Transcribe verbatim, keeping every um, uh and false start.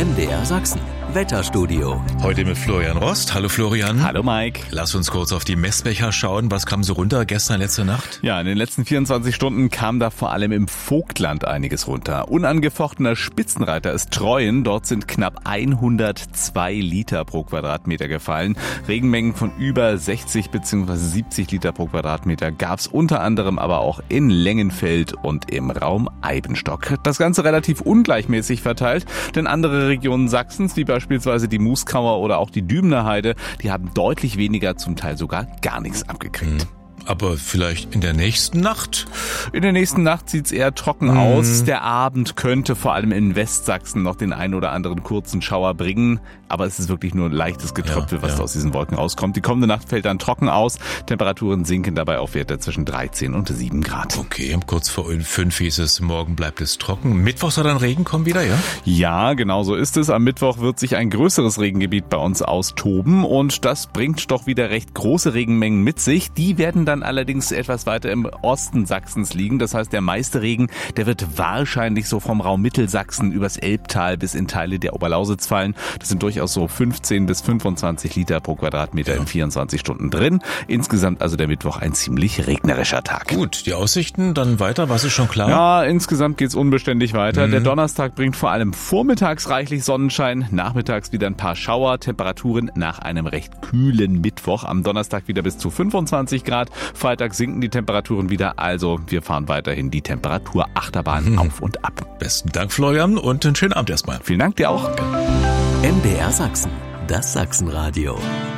M D R Sachsen. Wetterstudio. Heute mit Florian Rost. Hallo Florian. Hallo Mike. Lass uns kurz auf die Messbecher schauen. Was kam so runter gestern, letzte Nacht? Ja, in den letzten vierundzwanzig Stunden kam da vor allem im Vogtland einiges runter. Unangefochtener Spitzenreiter ist Treuen. Dort sind knapp hundertzwei Liter pro Quadratmeter gefallen. Regenmengen von über sechzig bzw. siebzig Liter pro Quadratmeter gab's unter anderem aber auch in Lengenfeld und im Raum Eibenstock. Das Ganze relativ ungleichmäßig verteilt, denn andere Regionen Sachsens, wie beispielsweise die Muskauer oder auch die Dübener Heide, die haben deutlich weniger, zum Teil sogar gar nichts abgekriegt. Hm. Aber vielleicht in der nächsten Nacht? In der nächsten Nacht sieht's eher trocken mm. aus. Der Abend könnte vor allem in Westsachsen noch den ein oder anderen kurzen Schauer bringen. Aber es ist wirklich nur leichtes Getröpfel, ja, was ja. da aus diesen Wolken rauskommt. Die kommende Nacht fällt dann trocken aus. Temperaturen sinken dabei auf Werte zwischen dreizehn und sieben Grad. Okay, kurz vor fünf hieß es, morgen bleibt es trocken. Mittwoch soll dann Regen kommen wieder, ja? Ja, genau so ist es. Am Mittwoch wird sich ein größeres Regengebiet bei uns austoben. Und das bringt doch wieder recht große Regenmengen mit sich. Die werden dann dann allerdings etwas weiter im Osten Sachsens liegen. Das heißt, der meiste Regen, der wird wahrscheinlich so vom Raum Mittelsachsen übers Elbtal bis in Teile der Oberlausitz fallen. Das sind durchaus so fünfzehn bis fünfundzwanzig Liter pro Quadratmeter ja. in vierundzwanzig Stunden drin. Insgesamt also der Mittwoch ein ziemlich regnerischer Tag. Gut, die Aussichten dann weiter, was ist schon klar? Ja, insgesamt geht's unbeständig weiter. Mhm. Der Donnerstag bringt vor allem vormittags reichlich Sonnenschein, nachmittags wieder ein paar Schauer, Temperaturen nach einem recht kühlen Mittwoch. Am Donnerstag wieder bis zu fünfundzwanzig Grad. Freitag sinken die Temperaturen wieder, also wir fahren weiterhin die Temperaturachterbahn hm. auf und ab. Besten Dank, Florian, und einen schönen Abend erstmal. Vielen Dank dir auch. M D R Sachsen, das Sachsenradio.